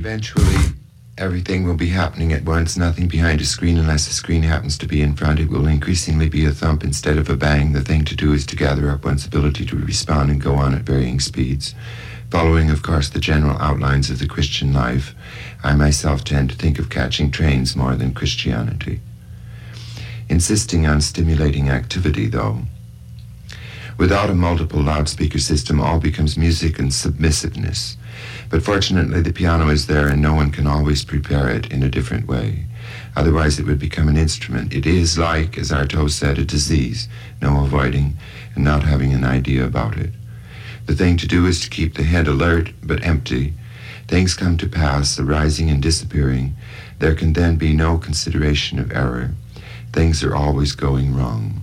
Eventually, everything will be happening at once, nothing behind a screen unless the screen happens to be in front. It will increasingly be a thump instead of a bang. The thing to do is to gather up one's ability to respond and go on at varying speeds. Following, of course, the general outlines of the Christian life, I myself tend to think of catching trains more than Christianity. Insisting on stimulating activity, though. Without a multiple loudspeaker system, all becomes music and submissiveness. But fortunately, the piano is there and no one can always prepare it in a different way. Otherwise, it would become an instrument. It is like, as Artaud said, a disease, no avoiding and not having an idea about it. The thing to do is to keep the head alert but empty. Things come to pass, arising and disappearing. There can then be no consideration of error. Things are always going wrong.